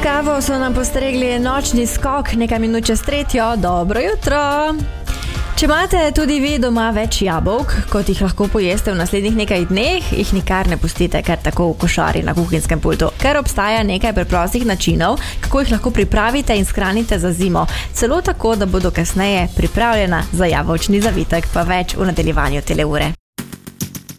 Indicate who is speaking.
Speaker 1: kavo so nam postregli nočni skok, nekaj minut čez 3. Dobro jutro! Če imate tudi vi doma več jabolk, kot jih lahko pojeste v naslednjih nekaj dneh, jih nikar ne pustite kar tako v košari na kuhinjskem pultu, ker obstaja nekaj preprostih načinov, kako jih lahko pripravite in shranite za zimo, celo tako, da bodo kasneje pripravljena za jabolčni zavitek, pa več v nadaljevanju tele ure.